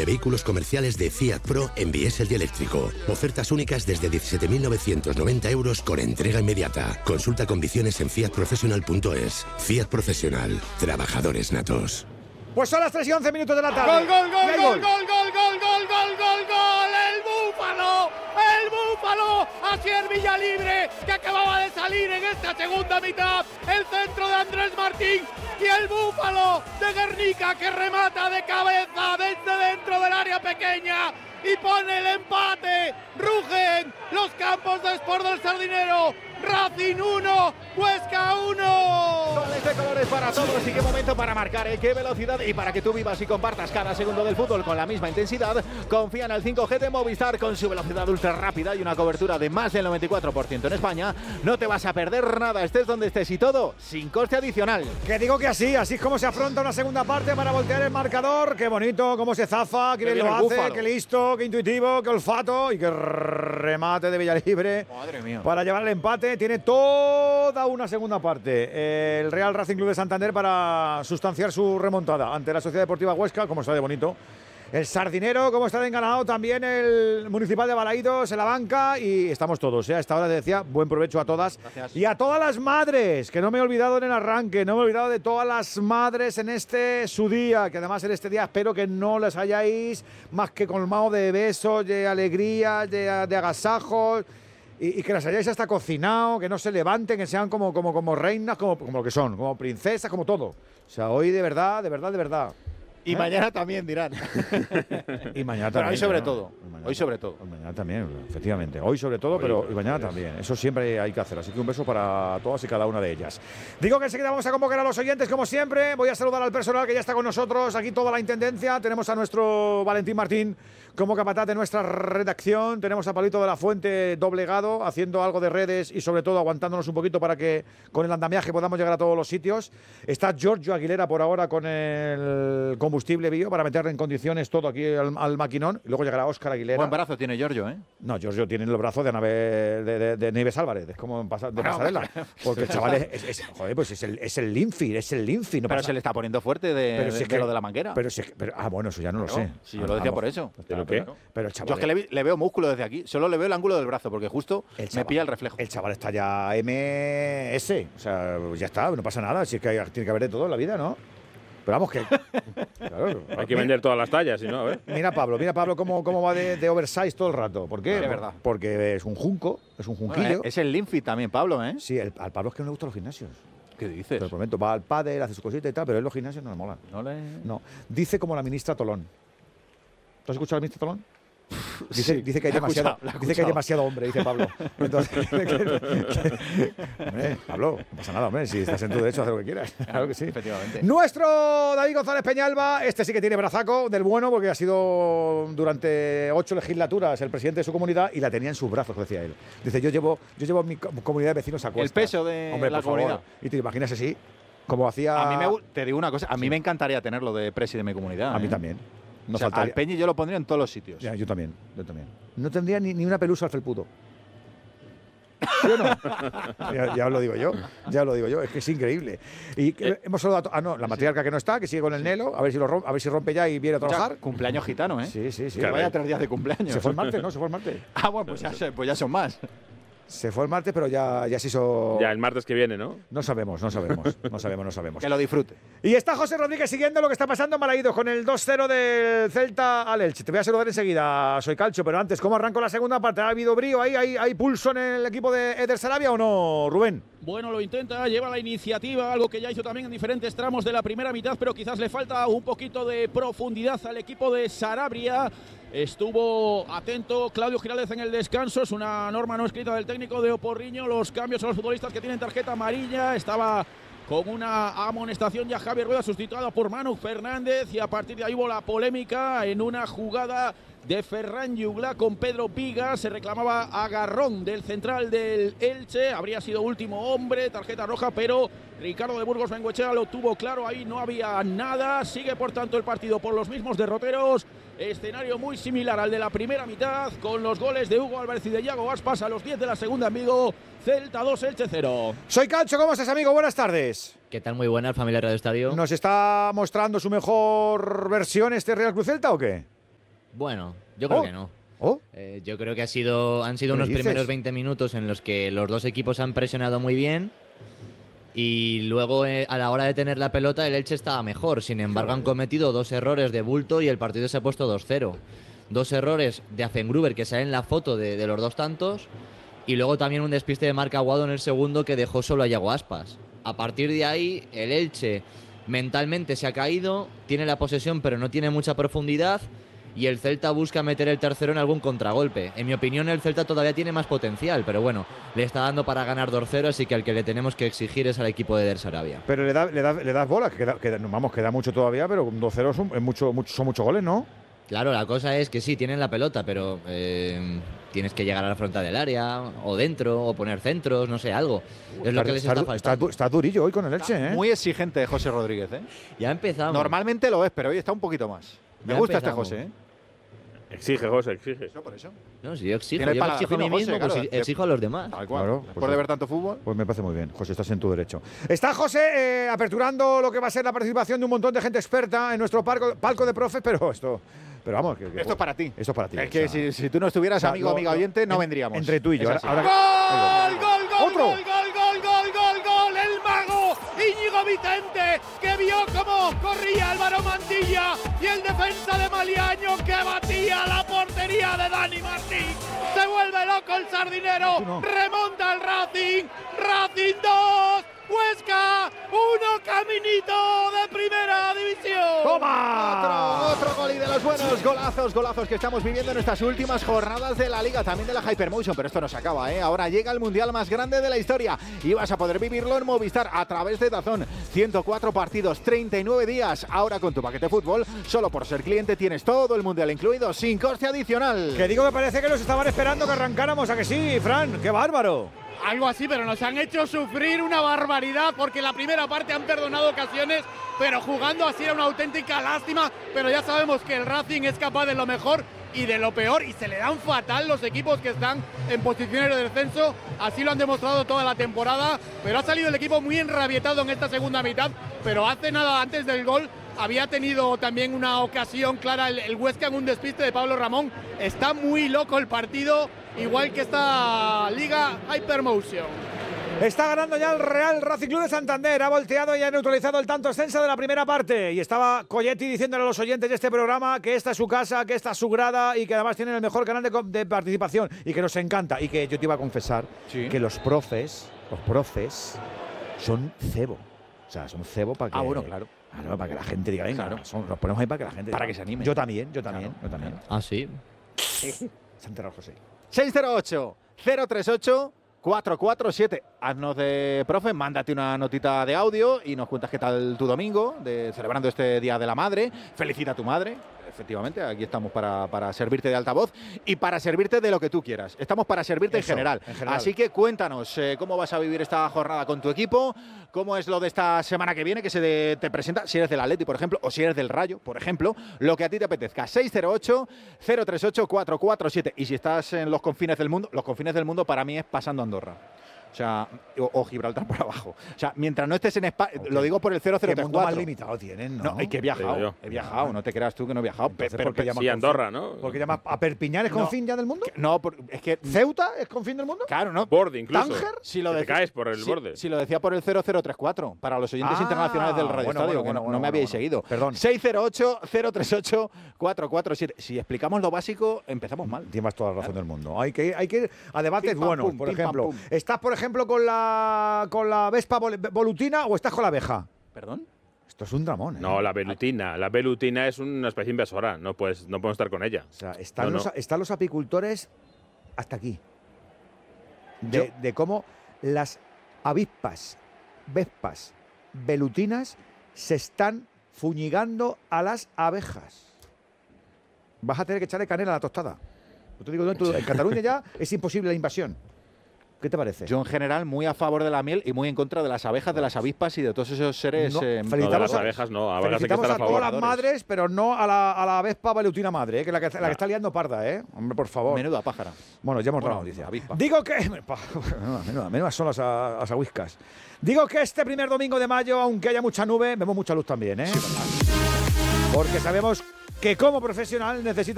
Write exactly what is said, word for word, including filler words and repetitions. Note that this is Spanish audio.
vehículos comerciales de Fiat Pro en diésel y eléctrico. Ofertas únicas desde diecisiete mil novecientos noventa euros con entrega inmediata. Consulta condiciones en fiat professional punto es. Fiat Profesional. Trabajadores natos. Pues son las tres y once minutos de la tarde. ¡Gol, gol, gol, gol, gol, gol, gol, gol, gol, gol, gol! ¡El Búfalo! ¡El Búfalo! Asier Villalibre, que acababa de salir en esta segunda mitad. El centro de Andrés Martín. Y el Búfalo de Guernica, que remata de cabeza desde dentro del área pequeña. Y pone el empate. Rugen los campos de Sport del Sardinero. Racing uno, Huesca uno. Goles de colores para todos y qué momento para marcar, ¿eh? Qué velocidad, y para que tú vivas y compartas cada segundo del fútbol con la misma intensidad, confía en el cinco G de Movistar con su velocidad ultra rápida y una cobertura de más del noventa y cuatro por ciento en España. No te vas a perder nada, estés donde estés, y todo sin coste adicional. Que digo que así, así es como se afronta una segunda parte para voltear el marcador. Qué bonito, cómo se zafa, qué, qué bien lo hace, Búfalo. Qué listo, qué intuitivo, qué olfato y qué remate de Villalibre. Madre mía. Para llevar el empate. Tiene toda una segunda parte el Real Racing Club de Santander para sustanciar su remontada ante la Sociedad Deportiva Huesca. Como está de bonito el Sardinero, como está de enganado también el Municipal de Balaídos en la banca, y estamos todos, ¿eh? A esta hora te decía, buen provecho a todas. Gracias. Y a todas las madres, que no me he olvidado en el arranque, no me he olvidado de todas las madres en este su día, que además en este día espero que no les hayáis más que colmado de besos, de alegría, de, de agasajos. Y, y que las hayáis hasta cocinado, que no se levanten, que sean como, como, como reinas, como, como lo que son, como princesas, como todo. O sea, hoy de verdad, de verdad, de verdad. Y ¿Eh? mañana también dirán. Y mañana también. Pero hoy sobre ¿no? todo. Mañana, hoy sobre todo. Mañana también, efectivamente. Hoy sobre todo, hoy, pero y mañana también. Eso siempre hay que hacer. Así que un beso para todas y cada una de ellas. Digo que enseguida vamos a convocar a los oyentes, como siempre. Voy a saludar al personal que ya está con nosotros. Aquí toda la intendencia. Tenemos a nuestro Valentín Martín como capataz de nuestra redacción. Tenemos a Pablito de la Fuente doblegado, haciendo algo de redes y sobre todo aguantándonos un poquito para que con el andamiaje podamos llegar a todos los sitios. Está Giorgio Aguilera por ahora con el combustible bio para meterle en condiciones todo aquí al, al maquinón. Y luego llegará Óscar Aguilera. Buen brazo tiene Giorgio, ¿eh? No, Giorgio tiene el brazo de, Nave, de, de, de Nieves Álvarez, es como de pasarela. Porque el chaval es, es, es, joder, pues es el, es el Linfi, es el Linfi. No pero pasa. Se le está poniendo fuerte de, pero de, si es de que, lo de la manguera. Pero si, pero, ah, bueno, eso ya no lo sé. Sí, yo lo decía por eso. ¿Pero qué? Pero el chaval yo es que le, le veo músculo desde aquí, solo le veo el ángulo del brazo, porque justo el chaval, me pilla el reflejo. El chaval está ya M S, o sea, ya está, no pasa nada. Si es que hay, tiene que haber de todo en la vida, ¿no? Pero vamos, que claro, hay que vender todas las tallas, si no, a ver. Mira Pablo, mira Pablo cómo, cómo va de, de oversize todo el rato. ¿Por qué? No, es verdad. Porque es un junco, es un junquillo. Bueno, es el Linfi también, Pablo, ¿eh? Sí, el, al Pablo es que no le gustan los gimnasios. ¿Qué dices? Te lo prometo, va al pádel, hace su cosita y tal, pero en los gimnasios no le molan. No le... No. Dice como la ministra Tolón. ¿Tú has escuchado a la ministra Tolón? Dice, sí, dice, que hay demasiado, escuchado, dice que hay demasiado hombre, dice Pablo. Entonces, que, que, hombre, Pablo, no pasa nada, hombre, si estás en tu derecho, haz lo que quieras. Claro que sí. Efectivamente. Nuestro David González Peñalba, este sí que tiene brazaco del bueno, porque ha sido durante ocho legislaturas el presidente de su comunidad y la tenía en sus brazos, decía él. Dice, yo llevo, yo llevo mi comunidad de vecinos a cuestas. El peso de hombre, la por comunidad. Favor. Y te imaginas así, como hacía... A mí me, te digo una cosa, a mí sí. me encantaría tenerlo de presi de mi comunidad. A ¿eh? mí también. No o sea, al Peñi yo lo pondría en todos los sitios. Ya, yo también, yo también. No tendría ni, ni una pelusa al felpudo. ¿Sí o no? ya, ya lo digo yo, ya lo digo yo, es que es increíble. Y eh, hemos saludado a, ah, no, la matriarca que no está, que sigue con el Nelo, a ver si lo rompe, a ver si rompe ya y viene a trabajar. Ya, cumpleaños gitano, ¿eh? Sí, sí, sí. Que vaya tres días de cumpleaños. Se fue el martes, ¿no? Se fue el martes. Ah, bueno, pues ya, pues ya son más. Se fue el martes, pero ya, ya se hizo... Ya el martes que viene, ¿no? No sabemos, no sabemos, no sabemos, no sabemos. Que lo disfrute. Y está José Rodríguez siguiendo lo que está pasando en Balaídos con el dos cero del Celta al Elche. Te voy a saludar enseguida, soy Calcho, pero antes, ¿cómo arrancó la segunda parte? ¿Ha habido brío ahí? ¿Hay, hay pulso en el equipo de Eder Sarabia o no, Rubén? Bueno, lo intenta, lleva la iniciativa, algo que ya hizo también en diferentes tramos de la primera mitad, pero quizás le falta un poquito de profundidad al equipo de Sarabia. Estuvo atento Claudio Giraldez en el descanso, es una norma no escrita del técnico de Oporriño, los cambios a los futbolistas que tienen tarjeta amarilla, estaba con una amonestación ya Javier Rueda sustituida por Manu Fernández y a partir de ahí hubo la polémica en una jugada de Ferran Yugla con Pedro Vigas, se reclamaba agarrón del central del Elche, habría sido último hombre, tarjeta roja, pero Ricardo de Burgos Bengoechea lo tuvo claro, ahí no había nada, sigue por tanto el partido por los mismos derroteros, escenario muy similar al de la primera mitad, con los goles de Hugo Álvarez y de Iago Aspas a los diez de la segunda en Vigo, Celta dos, Elche cero. Soy Calcho, ¿cómo estás, amigo? Buenas tardes. ¿Qué tal? Muy buena, familia Radio Estadio. ¿Nos está mostrando su mejor versión este Real Cruz Celta o qué? Bueno, yo creo Oh. que no. ¿Oh? Eh, yo creo que ha sido, han sido ¿Qué me unos dices? primeros veinte minutos en los que los dos equipos han presionado muy bien y luego eh, a la hora de tener la pelota el Elche estaba mejor. Sin embargo, han cometido dos errores de bulto y el partido se ha puesto dos cero. Dos errores de Afengruber que sale en la foto de, de los dos tantos y luego también un despiste de Marc Aguado en el segundo que dejó solo a Iago Aspas. A partir de ahí, el Elche mentalmente se ha caído, tiene la posesión pero no tiene mucha profundidad y el Celta busca meter el tercero en algún contragolpe. En mi opinión, el Celta todavía tiene más potencial, pero bueno, le está dando para ganar dos cero, así que al que le tenemos que exigir es al equipo de Der Sarabia. Pero le, da, le, da, le das bola, que queda, queda, vamos, queda mucho todavía, pero un dos cero son, es mucho, mucho, son muchos goles, ¿no? Claro, la cosa es que sí, tienen la pelota, pero eh, tienes que llegar a la frontal del área, o dentro, o poner centros, no sé, algo. Es lo que les está faltando. Está durillo hoy con el Elche, ¿eh? Muy exigente José Rodríguez, ¿eh? Ya empezamos. Normalmente lo es, pero hoy está un poquito más. Me Ya gusta empezamos. este José, ¿eh? Exige, José, exige. Eso por eso. No, si yo exijo, Tiene el yo me paladar exijo a mí fino, mismo, José, pues claro. si- exijo a los demás. Tal cual. Claro, Después pues de sí. ver tanto fútbol. Pues me parece muy bien, José, estás en tu derecho. Está José eh, aperturando lo que va a ser la participación de un montón de gente experta en nuestro palco, palco de profes, pero esto, pero vamos, que, que- Esto es para ti. Esto es para ti. Es o que sea, si, si tú no estuvieras, o sea, amigo, lo- amiga lo- oyente, no en- vendríamos. Entre tú y yo. Es Ahora, así. ahora- ¡Gol, gol, gol, ¡Otro! gol, gol, gol, gol, gol, gol! ¡El mago Íñigo Vicente, que vio cómo corría Álvaro Mantilla y el defensa de Maliaño que batía la portería de Dani Martín! Se vuelve loco el sardinero, Tú no. remonta el Racing, Racing dos, Huesca uno, caminito de primera división. ¡Toma! Otro, otro gol y de los buenos golazos, golazos que estamos viviendo en estas últimas jornadas de la Liga, también de la Hypermotion, pero esto no se acaba, ¿eh? Ahora llega el Mundial más grande de la historia y vas a poder vivirlo en Movistar a través de DAZN. ciento cuatro partidos, treinta y nueve días. Ahora con tu paquete fútbol, solo por ser cliente tienes todo el Mundial incluido, sin coste adicional. Que digo, me parece que nos estaban esperando que arrancáramos, ¿a que sí, Fran? ¡Qué bárbaro! Algo así, pero nos han hecho sufrir una barbaridad porque la primera parte han perdonado ocasiones, pero jugando así era una auténtica lástima. Pero ya sabemos que el Racing es capaz de lo mejor y de lo peor y se le dan fatal los equipos que están en posiciones de descenso. Así lo han demostrado toda la temporada, pero ha salido el equipo muy enrabietado en esta segunda mitad. Pero hace nada antes del gol había tenido también una ocasión clara el, el Huesca en un despiste de Pablo Ramón. Está muy loco el partido, igual que esta Liga Hypermotion. Está ganando ya el Real Racing Club de Santander. Ha volteado y ha neutralizado el tanto extenso de la primera parte. Y estaba Colletti diciéndole a los oyentes de este programa que esta es su casa, que esta es su grada y que además tienen el mejor canal de, de participación y que nos encanta. Y que yo te iba a confesar Sí. que los profes, los profes, son cebo. O sea, son cebo para que… Ah, bueno, claro. Claro, para que la gente diga, venga, Claro. son- los ponemos ahí para que la gente Para diga. que se anime. Yo también, yo también, yo también. Ah, sí. Se ha enterado José. seis cero ocho, cero tres ocho, cuatro cuatro siete. Haznos de profe, mándate una notita de audio y nos cuentas qué tal tu domingo, de, celebrando este Día de la Madre. Felicita a tu madre. Efectivamente, aquí estamos para, para servirte de altavoz y para servirte de lo que tú quieras. Estamos para servirte en Eso, general. en general. Así que cuéntanos eh, cómo vas a vivir esta jornada con tu equipo, cómo es lo de esta semana que viene que se de- te presenta, si eres del Atleti, por ejemplo, o si eres del Rayo, por ejemplo, lo que a ti te apetezca. seis cero ocho, cero tres ocho, cuatro cuatro siete. Y si estás en los confines del mundo, los confines del mundo para mí es pasando Andorra. O sea, o, o Gibraltar por abajo. O sea, mientras no estés en España, lo digo por el cero cero ¿Qué tres mundo más cuatro. limitado tienen, no? No, es que he Digo viajado, yo. he viajado, no te creas tú que no he viajado. Entonces, pero, ¿por qué pero- llamas Sí, con Andorra, fin? ¿no? ¿Por qué llamas a Perpiñán es con No. fin ya del mundo? no, por- es que ¿Ceuta es con fin del mundo? claro, no. Borde incluso. ¿Tánger? Si lo Que te decía- caes por el si- borde. Si lo decía por el cero cero tres cuatro, para los oyentes Ah, internacionales del Radio bueno, Estadio, bueno, que no, bueno, no me bueno, habíais bueno. seguido. Perdón. seis cero ocho, cero tres ocho, cuatro cuatro siete. Si explicamos lo básico, empezamos mal. Tienes toda la razón del mundo. Hay que, hay que ir a debates Pim, pam, buenos, pum, por pim, pam, ejemplo. pum. ¿Estás, por ejemplo, con la con la Vespa vol- volutina o estás con la abeja? ¿Perdón? Esto es un dramón, ¿eh? No, la velutina. La velutina es una especie invasora. No, puedes, no podemos estar con ella. O sea, están, No, los, no. están los apicultores hasta aquí. De, Yo- de cómo las avispas, vespas, velutinas se están fuñigando a las abejas. Vas a tener que echarle canela a la tostada. Yo te digo, no, tú- en Cataluña ya es imposible la invasión. ¿Qué te parece? Yo en general muy a favor de la miel y muy en contra de las abejas, de las avispas y de todos esos seres. No, eh, No, de felicitamos las a- abejas no. Abejas hay que Felicitamos estar a a todas favor. las madres, pero no a la, a la vespa velutina madre, ¿eh? que, la que, la que Ya. está liando parda, ¿eh? Hombre, por favor. Menuda pájara. Bueno, ya hemos dado Bueno, la noticia. avispa. Digo que… Menuda, menuda, menudas son las, a- las ahuiscas. Digo que este primer domingo de mayo, aunque haya mucha nube, vemos mucha luz también, ¿eh? Porque sabemos que como profesional necesita